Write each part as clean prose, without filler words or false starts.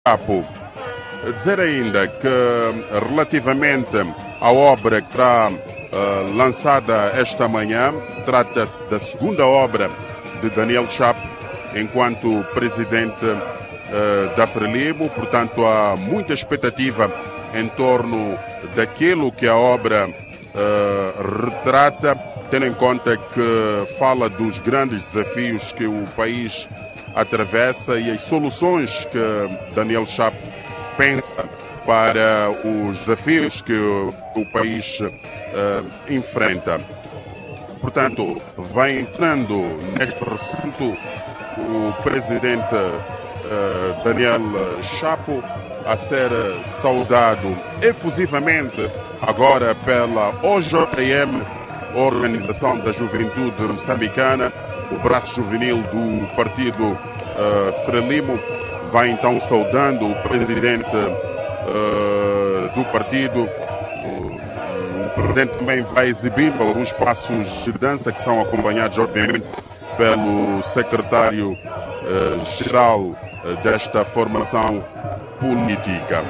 Chapo. Dizer ainda que relativamente à obra que será lançada esta manhã, trata-se da segunda obra de Daniel Chapo enquanto presidente da Frelimo, portanto há muita expectativa em torno daquilo que a obra retrata, tendo em conta que fala dos grandes desafios que o país atravessa e as soluções que Daniel Chapo pensa para os desafios que o país enfrenta. Portanto, vai entrando neste recinto o presidente Daniel Chapo a ser saudado efusivamente agora pela OJM, Organização da Juventude Moçambicana, o braço juvenil do partido Frelimo. Vai então saudando o presidente do partido. O presidente também vai exibindo alguns passos de dança que são acompanhados, obviamente, pelo secretário-geral desta formação política.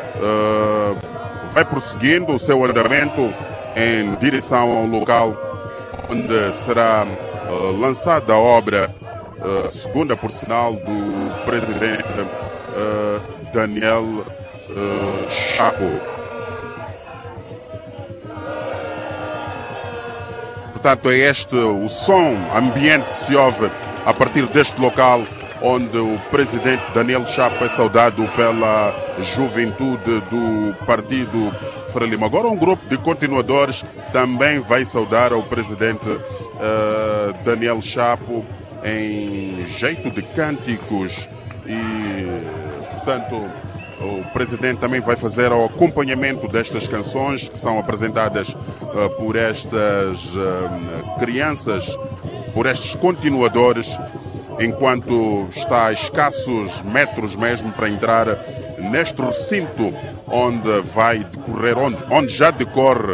Vai prosseguindo o seu andamento em direção ao local onde será lançada a obra, segunda por sinal, do presidente Daniel Chapo. Portanto, é este o som ambiente que se ouve a partir deste local onde o presidente Daniel Chapo é saudado pela juventude do partido Frelimo. Agora um grupo de continuadores também vai saudar o presidente Daniel Chapo em jeito de cânticos e, portanto, o presidente também vai fazer o acompanhamento destas canções que são apresentadas por estas crianças, por estes continuadores, enquanto está a escassos metros mesmo para entrar neste recinto onde vai decorrer, onde já decorre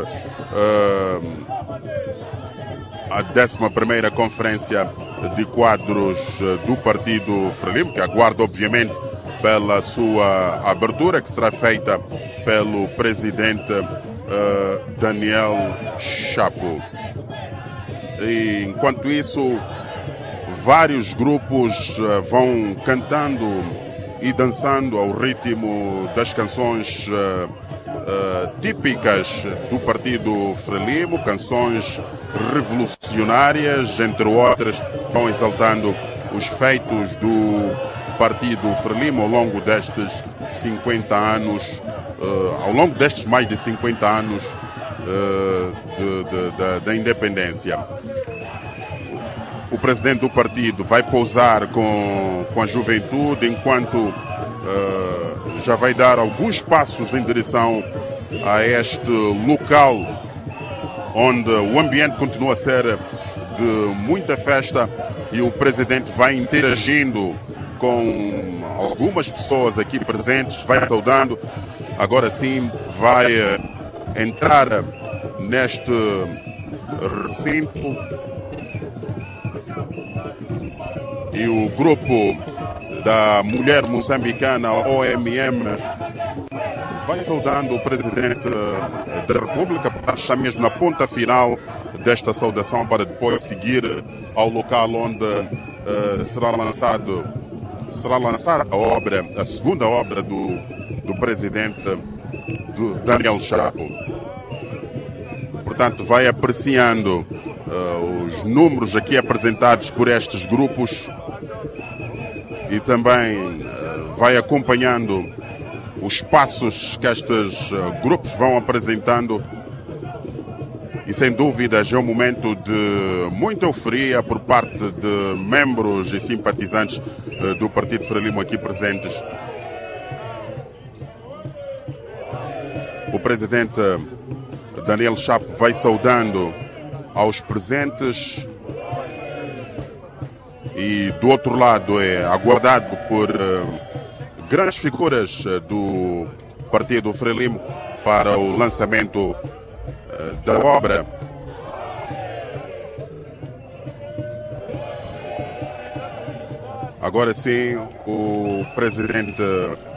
a 11ª Conferência de Quadros do Partido Frelimo, que aguarda obviamente pela sua abertura, que será feita pelo presidente Daniel Chapo. E, enquanto isso, vários grupos vão cantando e dançando ao ritmo das canções típicas do partido Frelimo, canções revolucionárias, entre outras, vão exaltando os feitos do partido Frelimo ao longo destes 50 anos, ao longo destes mais de 50 anos da independência. O presidente do partido vai pousar com a juventude enquanto já vai dar alguns passos em direção a este local onde o ambiente continua a ser de muita festa e o presidente vai interagindo com algumas pessoas aqui presentes, vai saudando. Agora sim vai entrar neste recinto e o grupo da mulher moçambicana OMM vai saudando o presidente da República, está mesmo na ponta final desta saudação para depois seguir ao local onde será lançada a obra, a segunda obra do presidente Daniel Chapo. Portanto, vai apreciando os números aqui apresentados por estes grupos e também vai acompanhando os passos que estes grupos vão apresentando. E sem dúvidas é um momento de muita euforia por parte de membros e simpatizantes do Partido Frelimo aqui presentes. O presidente Daniel Chapo vai saudando aos presentes e do outro lado é aguardado por grandes figuras do Partido Frelimo para o lançamento da obra. Agora sim, o presidente